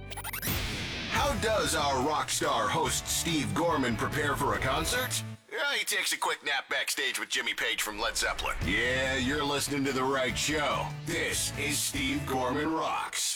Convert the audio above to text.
How does our rock star host Steve Gorman prepare for a concert? He takes a quick nap backstage with Jimmy Page from Led Zeppelin. Yeah, you're listening to the right show. This is Steve Gorman Rocks.